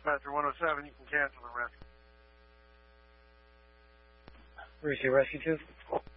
Dispatcher 107, you can cancel the rescue. Rescue 2.